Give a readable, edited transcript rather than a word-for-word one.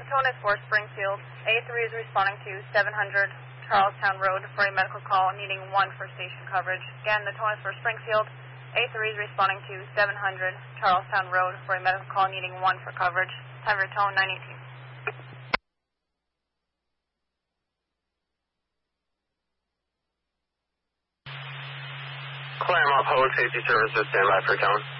tone is for Springfield. A3 is responding to 700 Charlestown Road for a medical call needing 1 for station coverage. Again, the tone is for Springfield. A3 is responding to 700 Charlestown Road for a medical call needing 1 for coverage. Have your tone 918. Claremont Public Safety Services, stand by for tone.